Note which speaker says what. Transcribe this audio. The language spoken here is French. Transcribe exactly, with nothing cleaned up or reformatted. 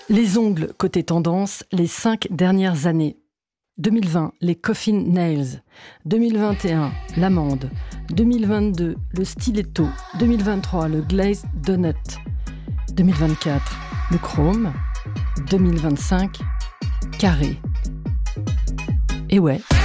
Speaker 1: Les ongles côté tendance, les cinq dernières années. deux mille vingt, les Coffin Nails. deux mille vingt et un, l'amande. deux mille vingt-deux, le stiletto. deux mille vingt-trois, le glazed donut. deux mille vingt-quatre, le chrome. deux mille vingt-cinq, carré. Et ouais,